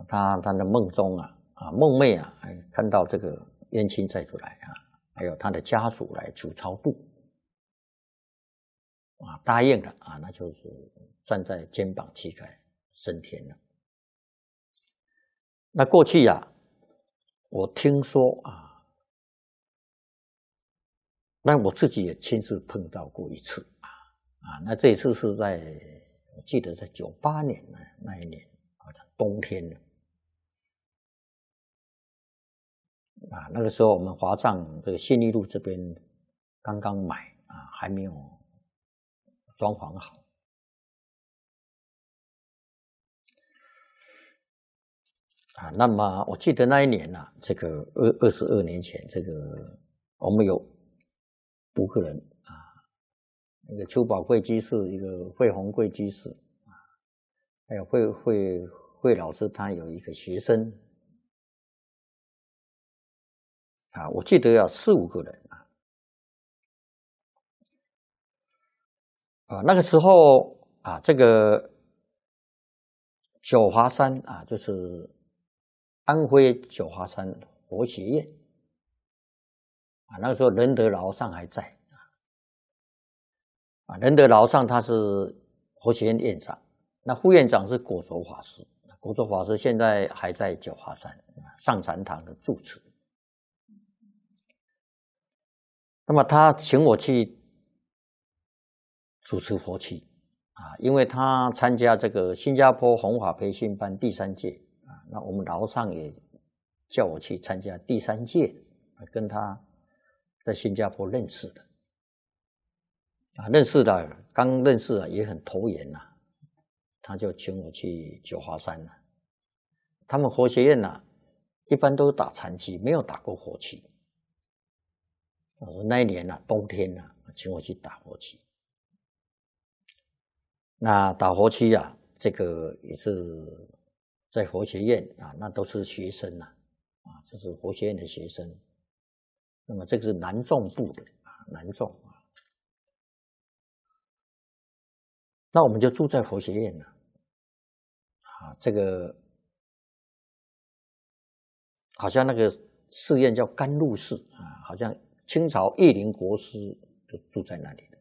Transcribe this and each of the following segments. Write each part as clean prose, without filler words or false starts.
他的梦中梦寐看到这个冤亲债主来还有他的家属来求超度答应了那就是站在肩膀膝盖升天了。那过去我听说那我自己也亲自碰到过一次那这一次是我记得在98年那一年冬天了那个时候我们华藏这个信义路这边刚刚买还没有装潢好那么我记得那一年这个22年前，这个我们有5个人那个邱宝贵居士，一个惠宏贵居士还有惠老师，他有一个学生我记得要4、5个人那个时候这个九华山就是安徽九华山佛学院那个时候仁德劳上还在仁德劳上他是佛学院院长，那副院长是果州法师，果州法师现在还在九华山上禅堂的住持。那么他请我去主持佛七因为他参加这个新加坡弘法培训班第3届那我们劳上也叫我去参加第3届跟他在新加坡认识的认识的刚认识也很投缘他就请我去九华山他们佛学院一般都打禅期，没有打过佛期。那一年冬天请我去打佛期。那打佛期这个也是在佛学院那都是学生这是佛学院的学生。那么这个是南众部的南众那我们就住在佛学院这个好像那个寺院叫甘露寺好像清朝叶林国师就住在那里的。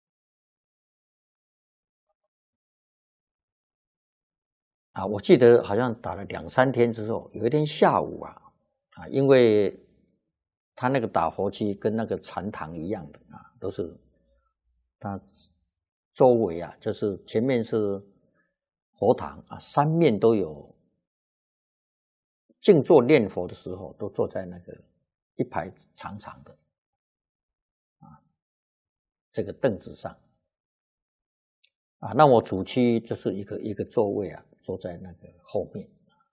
我记得好像打了2、3天之后，有一天下午因为他那个打佛期跟那个禅堂一样的都是他周围就是前面是佛堂3面都有静坐念佛的时候，都坐在那个一排长长的这个凳子上那我主区就是一个座位坐在那个后面。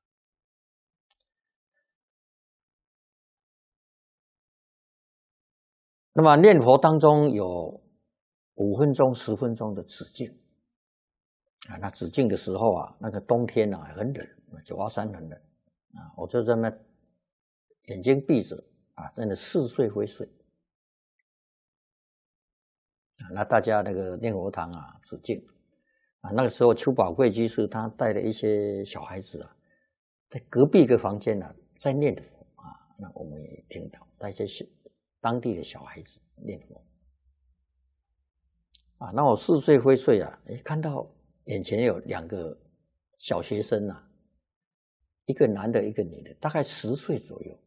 那么念佛当中有5分钟、10分钟的止境那止境的时候那个冬天很冷，九华山很冷我就在那眼睛闭着在那似睡非睡那大家那个念佛堂止境那个时候邱宝贵居士他带了一些小孩子在隔壁一个房间在念佛那我们也听到带一些当地的小孩子念佛那我似睡非睡看到眼前有2个小学生一个男的一个女的，大概10岁左右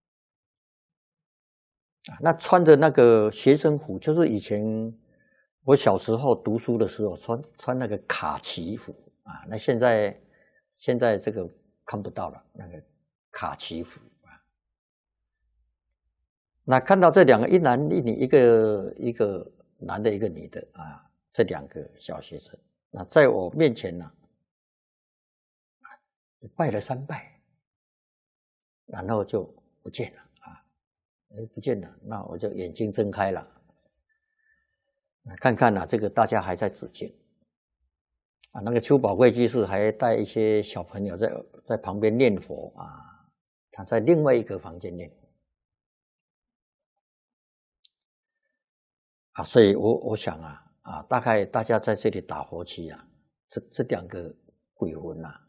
那穿着那个学生服，就是以前我小时候读书的时候穿那个卡其服那现在这个看不到了，那个卡其服那看到这2个，一男一女，一个男的一个女的这2个小学生那在我面前拜了3拜，然后就不见了不见了，那我就眼睛睁开了看看这个大家还在止境那个邱宝贵居士还带一些小朋友在旁边念佛他在另外一个房间念佛所以我想大概大家在这里打佛期这2个鬼魂